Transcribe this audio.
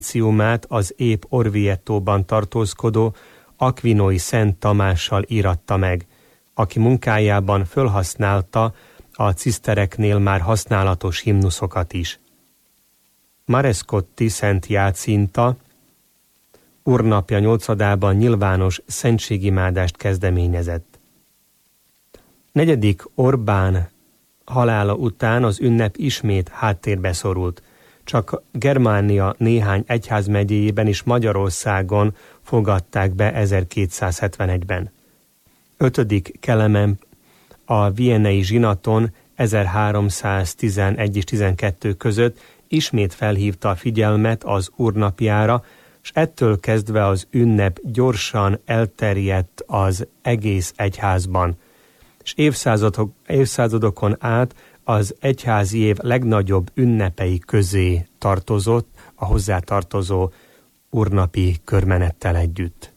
az épp Orvietóban tartózkodó Aquinoi Szent Tamással íratta meg, aki munkájában fölhasználta a cisztereknél már használatos himnuszokat is. Marescotti Szent Jácinta Úrnapja 8-adában nyilvános szentségimádást kezdeményezett. 4. Orbán halála után az ünnep ismét háttérbe szorult. Csak Germánia néhány egyházmegyéjében és Magyarországon fogadták be 1271-ben. 5. Kelemen a viennei zsinaton 1311 és 12 között ismét felhívta a figyelmet az Úrnapjára, és ettől kezdve az ünnep gyorsan elterjedt az egész egyházban, és évszázadokon át az egyházi év legnagyobb ünnepei közé tartozott a hozzátartozó úrnapi körmenettel együtt.